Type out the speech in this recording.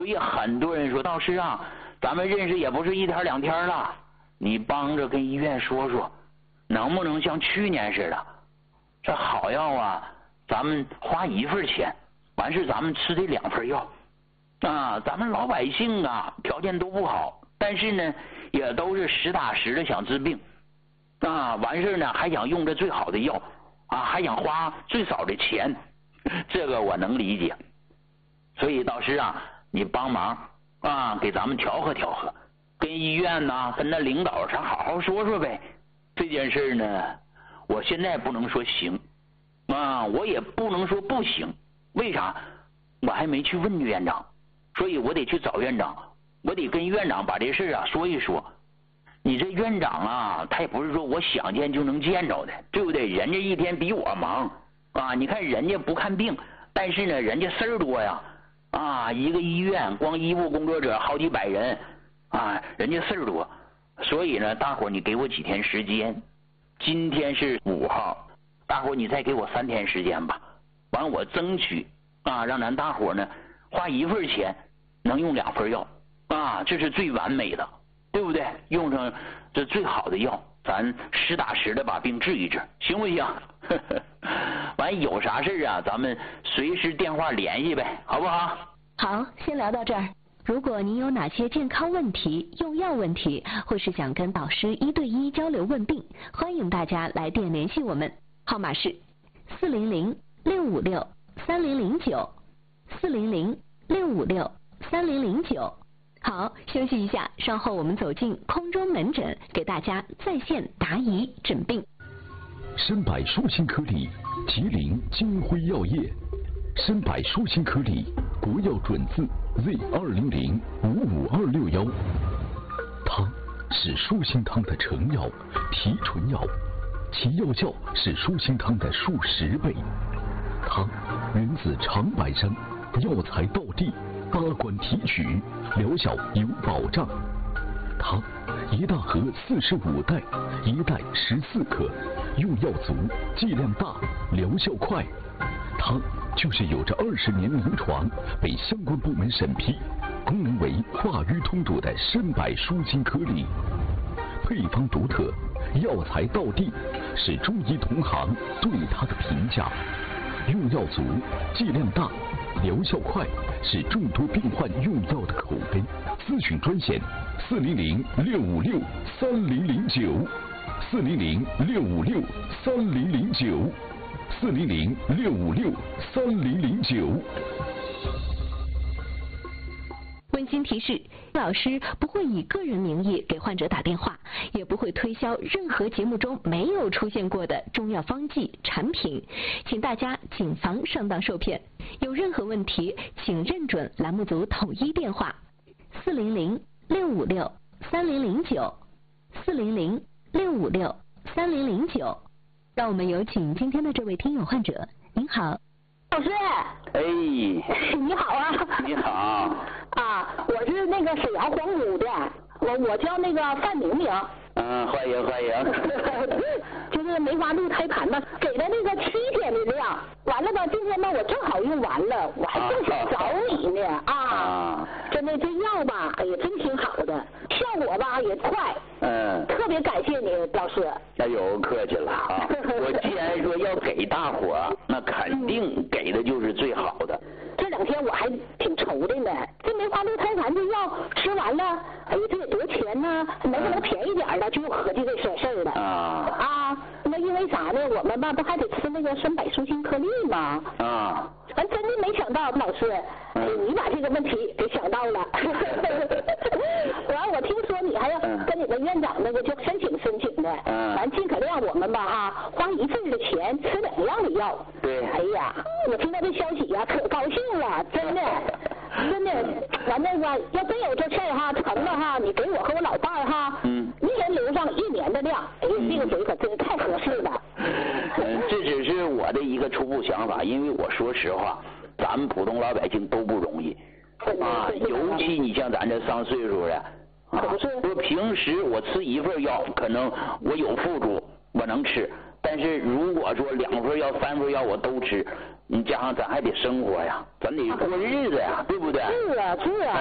所以很多人说，道士啊，咱们认识也不是一天两天了，你帮着跟医院说说，能不能像去年似的，这好药啊，咱们花1份钱，完事咱们吃这2份药啊。咱们老百姓啊，条件都不好，但是呢，也都是实打实的想治病啊。完事呢，还想用这最好的药啊，还想花最少的钱，这个我能理解。所以道士啊，你帮忙啊，给咱们调和调和，跟医院呐，跟那领导咱好好说说呗。这件事呢，我现在不能说行啊，我也不能说不行。为啥？我还没去问院长，所以我得去找院长，我得跟院长把这事啊说一说。你这院长啊，他也不是说我想见就能见着的，对不对？人家一天比我忙啊，你看人家不看病，但是呢，人家事儿多呀。啊，一个医院光医务工作者好几百人啊，人家事儿多，所以呢，大伙你给我几天时间，今天是5号，大伙你再给我3天时间吧，完我争取啊，让咱大伙呢花1份钱能用2份药啊，这是最完美的，对不对？用上这最好的药，咱实打实的把病治一治，行不行？完有啥事啊，咱们随时电话联系呗，好不好？ 好，先聊到这儿。如果您有哪些健康问题、用药问题，或是想跟导师1对1交流问病，欢迎大家来电联系我们，号码是400-656-3009，400-656-3009。好，休息一下，稍后我们走进空中门诊，给大家在线答疑诊病。 参百舒心颗粒，吉林金辉药业。参百舒心颗粒，国药准字 Z200-55261。它是舒心汤的成药、提纯药，其药效是舒心汤的数10倍。它源自长白山，药材到地，8关提取，疗效有保障。它1大盒45袋，1袋14克，用药足，剂量大，疗效快。它就是有着20年临床，被相关部门审批，功能为化瘀通堵的参百舒心颗粒。配方独特，药材到地，是中医同行对它的评价。用药足，剂量大，疗效快，是众多病患用药的口碑。咨询专线400-656-3009，400-656-3009，400-656-3009。 温馨提示：老师不会以个人名义给患者打电话，也不会推销任何节目中没有出现过的中药方剂产品，请大家谨防上当受骗。有任何问题，请认准栏目组统一电话：400-656-3009，400-656-3009。让我们有请今天的这位听友患者。您好， 老师。 哎， 你好啊。 你好。 啊，我是那个沈阳黄姑的，我叫那个范明明。 欢迎欢迎。 就是梅花鹿胎盘吧，给了那个7天的量，完了吧，今天吧我正好用完了，我还正想找你呢啊。真的这药吧，哎呀，真挺好的，效果吧也快。特别感谢你，老师。 哎呦，客气了啊！我既然说要给大伙，那肯定给的就是最好的。 这2天我还挺愁的呢，这梅花鹿胎盘这药吃完了，哎呀，这得多钱呢？能不能便宜点的？就合计这事儿了。那因为啥呢？我们吧不还得吃那个参百舒心颗粒吗？咱真的没想到，老师，你把这个问题给想到了。完，我听说你还要跟你们院长那个就申请的，完尽可量我们吧花1份的钱吃2样的药。 对。 哎呀，我听到这消息呀，可高兴了，真的。真的，完那个要真有这事儿成了你给我和我老伴儿一人留上1年的量，哎，这个嘴可真太合适了。 这只是我的一个初步想法，因为我说实话，咱们普通老百姓都不容易尤其你像咱这上岁数的我平时我吃1份药，可能我有副作用，我能吃。但是如果说2份药、3份药我都吃， 你加上咱还得生活呀，咱得过日子呀，对不对？ 是啊，是啊。